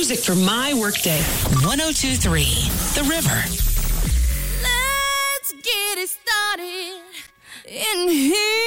music for my workday. 102.3 The River. Let's get it started in here.